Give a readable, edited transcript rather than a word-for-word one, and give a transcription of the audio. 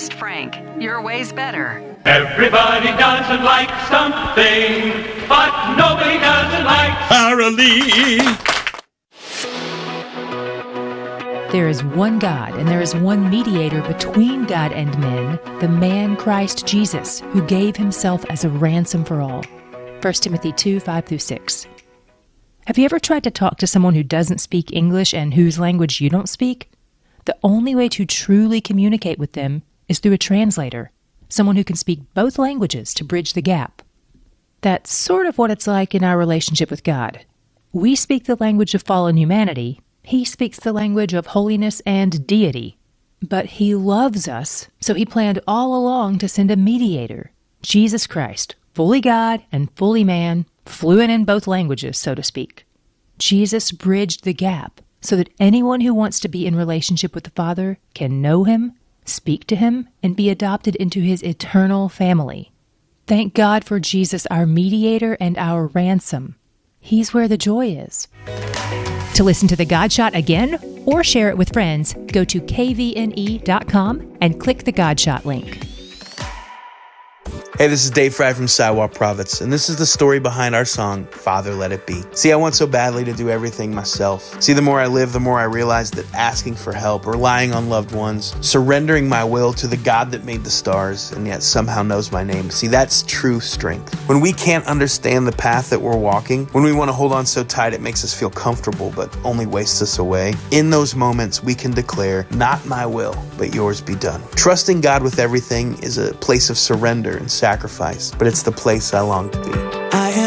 host, Frank. Your way's better. Everybody doesn't like something, but nobody doesn't like Paralee. There is one God, and there is one mediator between God and men, the man Christ Jesus, who gave himself as a ransom for all. 1 Timothy 2, 5-6. Have you ever tried to talk to someone who doesn't speak English and whose language you don't speak? The only way to truly communicate with them is through a translator, someone who can speak both languages to bridge the gap. That's sort of what it's like in our relationship with God. We speak the language of fallen humanity. He speaks the language of holiness and deity. But he loves us, so he planned all along to send a mediator, Jesus Christ, fully God and fully man, fluent in both languages, so to speak. Jesus bridged the gap so that anyone who wants to be in relationship with the Father can know him, speak to him, and be adopted into his eternal family. Thank God for Jesus, our mediator and our ransom. He's where the joy is. To listen to The God Shot again or share it with friends, go to kvne.com and click the God Shot link. Hey, this is Dave Fry from Sidewalk Prophets, and this is the story behind our song, Father Let It Be. See, I want so badly to do everything myself. See, the more I live, the more I realize that asking for help, relying on loved ones, surrendering my will to the God that made the stars and yet somehow knows my name. See, that's true strength. When we can't understand the path that we're walking, when we want to hold on so tight it makes us feel comfortable but only wastes us away, in those moments we can declare, not my will, but yours be done. Trusting God with everything is a place of surrender and sacrifice, but it's the place I long to be.